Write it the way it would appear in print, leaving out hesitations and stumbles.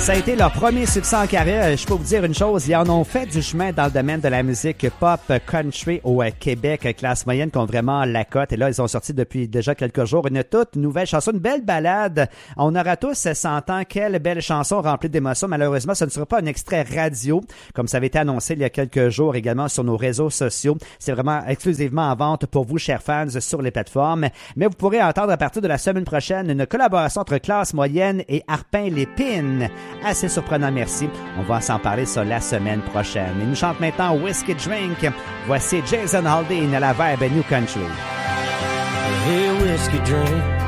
Ça a été leur premier succès en carrière. Je peux vous dire une chose, ils en ont fait du chemin dans le domaine de la musique pop country au Québec, classe moyenne, qui ont vraiment la cote. Et là, ils ont sorti depuis déjà quelques jours une toute nouvelle chanson, une belle balade. On aura tous 100 ans. Quelle belle chanson remplie d'émotions. Malheureusement, ce ne sera pas un extrait radio, comme ça avait été annoncé il y a quelques jours également sur nos réseaux sociaux. C'est vraiment exclusivement en vente pour vous, chers fans, sur les plateformes. Mais vous pourrez entendre à partir de la semaine prochaine une collaboration entre classe moyenne et Harpin-Lépine. Assez surprenant, merci. On va s'en parler ça la semaine prochaine. Il nous chante maintenant Whiskey Drink. Voici Jason Aldean à la vibe New Country. Hey, whiskey drink,